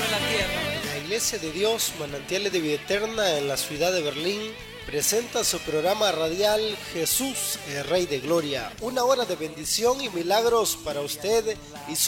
la tierra. La Iglesia de Dios, Manantiales de Vida Eterna en la ciudad de Berlín, presenta su programa radial Jesús, el Rey de Gloria. Una hora de bendición y milagros para usted y su